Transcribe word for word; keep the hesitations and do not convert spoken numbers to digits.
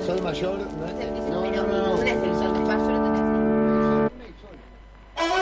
Sol mayor. No es el mismo, No, pero no, no. no es el sol mayor.